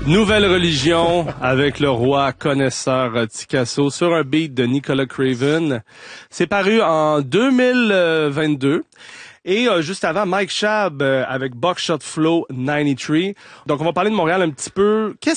Nouvelle religion avec le roi connaisseur Ticasso sur un beat de Nicolas Craven. C'est paru en 2022. Et juste avant, Mike Schaab avec Buckshot Flow 93. Donc, on va parler de Montréal un petit peu.